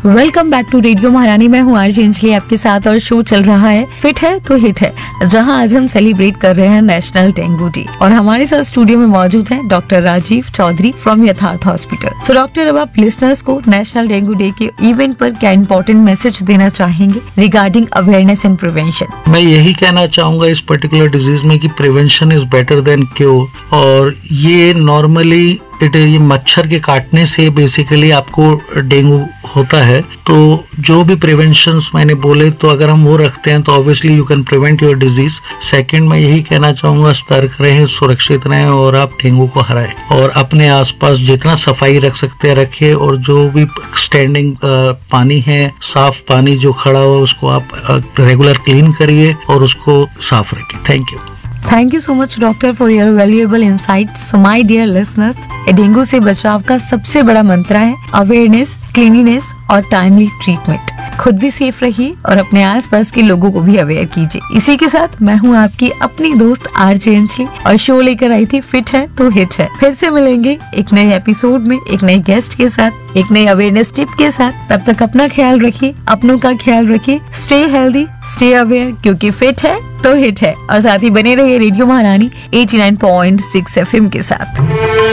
Welcome back to radio महारानी। मैं हूँ आरजे अंजलि आपके साथ और शो चल रहा है फिट है तो हिट है, जहाँ आज हम सेलिब्रेट कर रहे हैं नेशनल डेंगू डे। और हमारे साथ स्टूडियो में मौजूद है डॉक्टर राजीव चौधरी फ्रॉम यथार्थ हॉस्पिटल। सो डॉक्टर, अब आप लिसनर्स को नेशनल डेंगू डे के इवेंट पर क्या इंपॉर्टेंट मैसेज देना चाहेंगे रिगार्डिंग अवेयरनेस एंड प्रिवेंशन? मैं यही कहना चाहूंगा इस पर्टिकुलर डिजीज में कि prevention is better than cure. और ये नॉर्मली ये मच्छर के काटने से बेसिकली आपको डेंगू होता है। तो जो भी प्रिवेंशंस मैंने बोले, तो अगर हम वो रखते हैं तो obviously you can prevent your disease. Second, मैं यही कहना चाहूंगा सतर्क रहें, सुरक्षित रहें और आप डेंगू को हराएं। और अपने आसपास जितना सफाई रख सकते हैं रखिए, और जो भी स्टैंडिंग पानी है, साफ पानी जो खड़ा हो उसको आप रेगुलर क्लीन करिए और उसको साफ रखिए। Thank you. Thank you so much doctor for your valuable insights. So my dear listeners, dengue से बचाव का सबसे बड़ा मंत्र है अवेयरनेस, क्लीनिनेस और टाइमली ट्रीटमेंट। खुद भी सेफ रहिए और अपने आसपास के लोगों को भी अवेयर कीजिए। इसी के साथ मैं हूँ आपकी अपनी दोस्त आरजे अंजलि और शो लेकर आई थी फिट है तो हिट है। फिर से मिलेंगे एक नए एपिसोड में एक नए गेस्ट के साथ, एक नई अवेयरनेस टिप के साथ। तब तक अपना ख्याल रखिए, अपनों का ख्याल रखिए। स्टे हेल्दी, स्टे अवेयर, क्योंकि फिट है तो हिट है। और साथ ही बने रहिए रेडियो महारानी 89.6 FM के साथ।